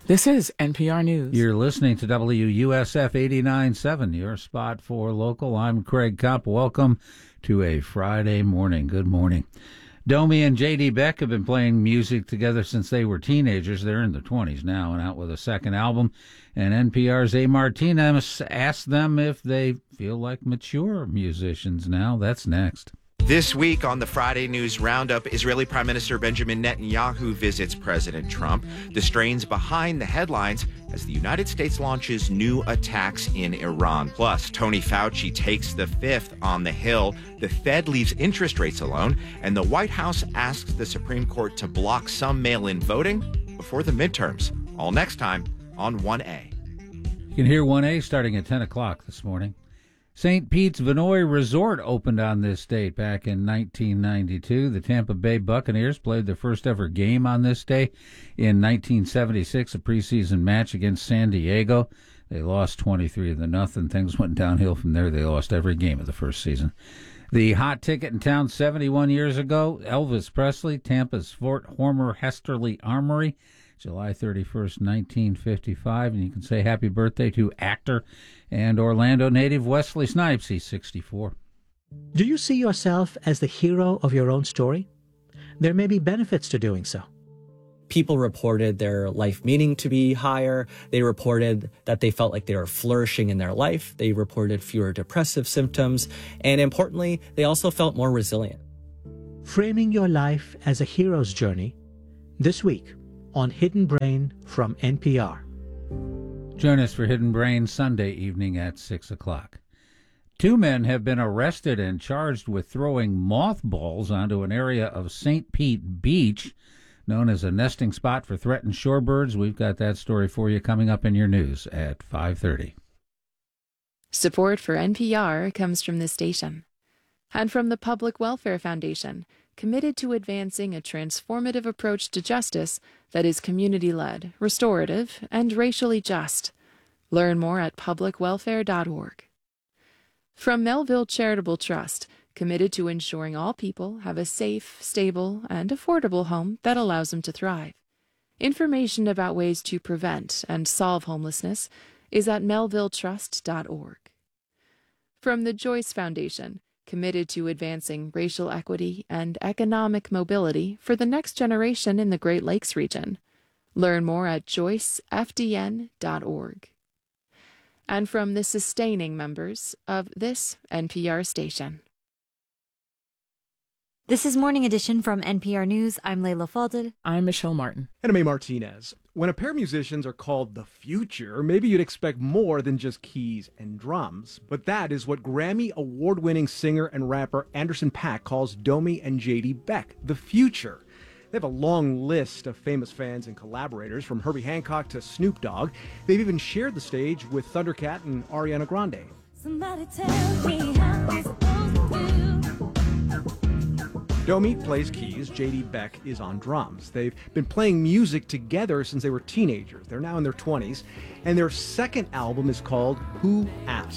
This is NPR News. You're listening to WUSF 89.7, your spot for local. I'm Craig Kopp. Welcome to a Friday morning. Good morning. Domi and J.D. Beck have been playing music together since they were teenagers. They're in their 20s now and out with a second album. And NPR's A. Martinez asked them if they feel like mature musicians now. That's next. This week on the Friday News Roundup, Israeli Prime Minister Benjamin Netanyahu visits President Trump. The strains behind the headlines as the United States launches new attacks in Iran. Plus, Tony Fauci takes the fifth on the Hill. The Fed leaves interest rates alone. And the White House asks the Supreme Court to block some mail-in voting before the midterms. All next time on 1A. You can hear 1A starting at 10 o'clock this morning. St. Pete's Vinoy Resort opened on this date back in 1992. The Tampa Bay Buccaneers played their first ever game on this day in 1976, a preseason match against San Diego. They lost 23-0. Things went downhill from there. They lost every game of the first season. The hot ticket in town 71 years ago, Elvis Presley, Tampa's Fort Hormer Hesterly Armory, July 31st, 1955. And you can say happy birthday to actor and Orlando native Wesley Snipes. He's 64. Do you see yourself as the hero of your own story? There may be benefits to doing so. People reported their life meaning to be higher. They reported that they felt like they were flourishing in their life. They reported fewer depressive symptoms. And importantly, they also felt more resilient. Framing your life as a hero's journey, this week on Hidden Brain from NPR. Join us for Hidden Brain Sunday evening at 6 o'clock. 2 men have been arrested and charged with throwing mothballs onto an area of St. Pete Beach, known as a nesting spot for threatened shorebirds. We've got that story for you coming up in your news at 5:30. Support for NPR comes from this station and from the Public Welfare Foundation, committed to advancing a transformative approach to justice that is community-led, restorative, and racially just. Learn more at publicwelfare.org. From Melville Charitable Trust, committed to ensuring all people have a safe, stable, and affordable home that allows them to thrive. Information about ways to prevent and solve homelessness is at melvilletrust.org. From the Joyce Foundation, committed to advancing racial equity and economic mobility for the next generation in the Great Lakes region. Learn more at joycefdn.org. And from the sustaining members of this NPR station. This is Morning Edition from NPR News. I'm Layla Fadel. I'm Michelle Martin. And I'm A. Martinez. When a pair of musicians are called the future, maybe you'd expect more than just keys and drums. But that is what Grammy award-winning singer and rapper Anderson .Paak calls Domi and J.D. Beck, the future. They have a long list of famous fans and collaborators, from Herbie Hancock to Snoop Dogg. They've even shared the stage with Thundercat and Ariana Grande. Somebody tell me how I'm supposed to do. Domi plays keys, J.D. Beck is on drums. They've been playing music together since they were teenagers. They're now in their 20s, and their second album is called Who Asked?